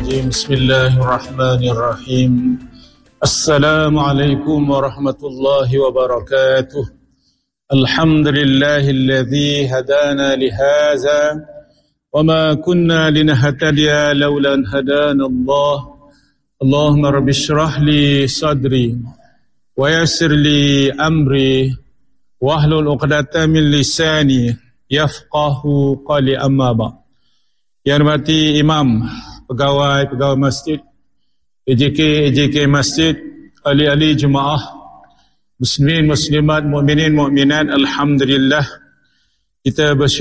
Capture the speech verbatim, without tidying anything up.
Bismillahirrahmanirrahim. Bismillahirrahmanirrahim. Assalamualaikum warahmatullahi wabarakatuh. Alhamdulillahilladzi hadana lihaza wa ma kunna linahtadiya laula an hadana Allah. Allahumma rabbi shrah li sadri wa yassir li amri wahlul 'uqdatam min lisani yafqahu qali amma ba. Yang hormati imam, pegawai-pegawai masjid, A J K A J K masjid, ahli-ahli jemaah, muslimin muslimat, mukminin mukminat, alhamdulillah kita bersyukur